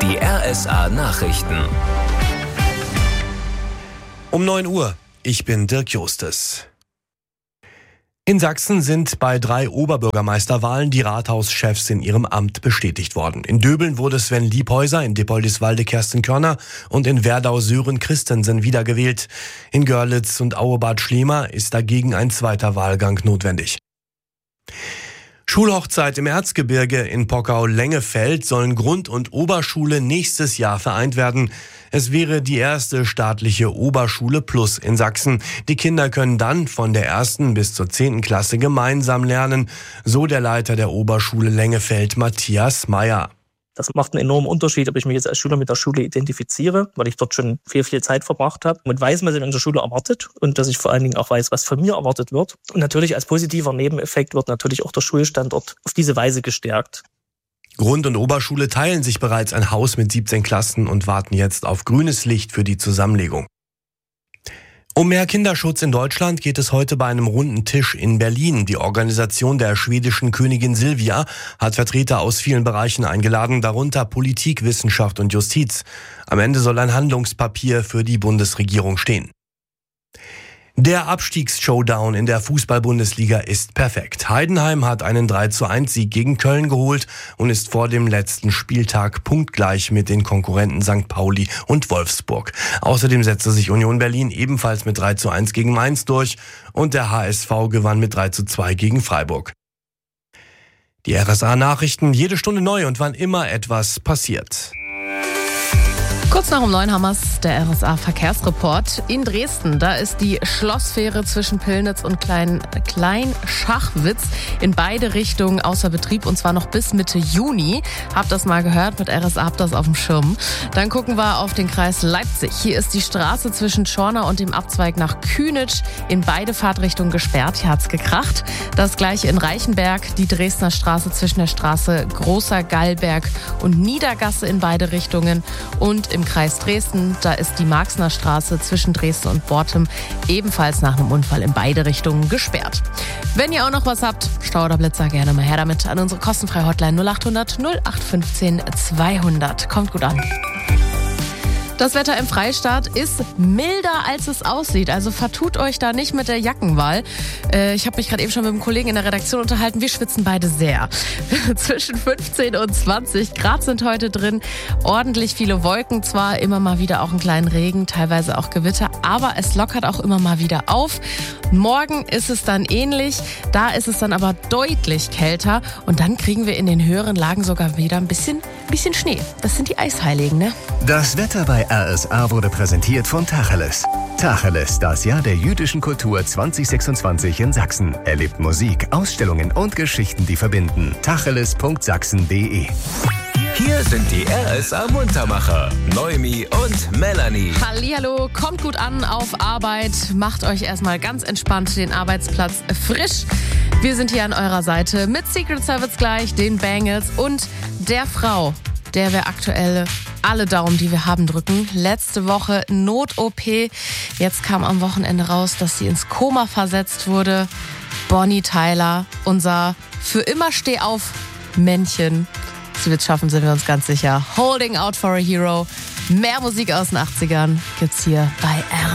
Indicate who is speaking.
Speaker 1: Die RSA Nachrichten.
Speaker 2: Um 9 Uhr. Ich bin Dirk Justes. In Sachsen sind bei 3 Oberbürgermeisterwahlen die Rathauschefs in ihrem Amt bestätigt worden. In Döbeln wurde Sven Liebhäuser, in Dippoldiswalde Kerstin Körner und in Werdau Sören Christensen wiedergewählt. In Görlitz und Auebad Schliemer ist dagegen ein zweiter Wahlgang notwendig. Schulhochzeit im Erzgebirge in Pockau-Lengefeld sollen Grund- und Oberschule nächstes Jahr vereint werden. Es wäre die erste staatliche Oberschule Plus in Sachsen. Die Kinder können dann von der 1. bis zur 10. Klasse gemeinsam lernen, so der Leiter der Oberschule Lengefeld, Matthias Meyer.
Speaker 3: Das macht einen enormen Unterschied, ob ich mich jetzt als Schüler mit der Schule identifiziere, weil ich dort schon viel Zeit verbracht habe und weiß, was in unserer Schule erwartet und dass ich vor allen Dingen auch weiß, was von mir erwartet wird. Und natürlich als positiver Nebeneffekt wird natürlich auch der Schulstandort auf diese Weise gestärkt.
Speaker 2: Grund- und Oberschule teilen sich bereits ein Haus mit 17 Klassen und warten jetzt auf grünes Licht für die Zusammenlegung. Um mehr Kinderschutz in Deutschland geht es heute bei einem runden Tisch in Berlin. Die Organisation der schwedischen Königin Silvia hat Vertreter aus vielen Bereichen eingeladen, darunter Politik, Wissenschaft und Justiz. Am Ende soll ein Handlungspapier für die Bundesregierung stehen. Der Abstiegs-Showdown in der Fußball-Bundesliga ist perfekt. Heidenheim hat einen 3:1-Sieg gegen Köln geholt und ist vor dem letzten Spieltag punktgleich mit den Konkurrenten St. Pauli und Wolfsburg. Außerdem setzte sich Union Berlin ebenfalls mit 3:1 gegen Mainz durch und der HSV gewann mit 3:2 gegen Freiburg. Die RSA-Nachrichten jede Stunde neu und wann immer etwas passiert.
Speaker 4: Kurz nach um 9 haben wir's, der RSA-Verkehrsreport. In Dresden, da ist die Schlossfähre zwischen Pillnitz und Klein-Schachwitz in beide Richtungen außer Betrieb und zwar noch bis Mitte Juni. Habt das mal gehört, mit RSA habt das auf dem Schirm. Dann gucken wir auf den Kreis Leipzig. Hier ist die Straße zwischen Schorna und dem Abzweig nach Künitsch in beide Fahrtrichtungen gesperrt. Hier hat's gekracht. Das gleiche in Reichenberg, die Dresdner Straße zwischen der Straße Großer Gallberg und Niedergasse in beide Richtungen und im Kreis Dresden, da ist die Marxner Straße zwischen Dresden und Bortem ebenfalls nach einem Unfall in beide Richtungen gesperrt. Wenn ihr auch noch was habt, Stau oder Blitzer, gerne mal her damit an unsere kostenfreie Hotline 0800 0815 200. Kommt gut an. Das Wetter im Freistaat ist milder, als es aussieht. Also vertut euch da nicht mit der Jackenwahl. Ich habe mich gerade eben schon mit einem Kollegen in der Redaktion unterhalten. Wir schwitzen beide sehr. Zwischen 15 und 20 Grad sind heute drin. Ordentlich viele Wolken zwar, immer mal wieder auch einen kleinen Regen, teilweise auch Gewitter. Aber es lockert auch immer mal wieder auf. Morgen ist es dann ähnlich. Da ist es dann aber deutlich kälter. Und dann kriegen wir in den höheren Lagen sogar wieder ein bisschen Schnee. Das sind die Eisheiligen, ne?
Speaker 1: Das Wetter bei RSA wurde präsentiert von Tacheles. Tacheles, das Jahr der jüdischen Kultur 2026 in Sachsen. Erlebt Musik, Ausstellungen und Geschichten, die verbinden. Tacheles.sachsen.de. Hier sind die RSA Muntermacher, Noemi und Melanie.
Speaker 4: Hallihallo, kommt gut an auf Arbeit. Macht euch erstmal ganz entspannt den Arbeitsplatz frisch. Wir sind hier an eurer Seite mit Secret Service gleich, den Bangles und der Frau, der wir aktuell alle Daumen, die wir haben, drücken. Letzte Woche Not-OP. Jetzt kam am Wochenende raus, dass sie ins Koma versetzt wurde. Bonnie Tyler, unser für immer Steh-auf-Männchen. Sie wird's schaffen, sind wir uns ganz sicher. Holding out for a hero. Mehr Musik aus den 80ern gibt's hier bei RSA.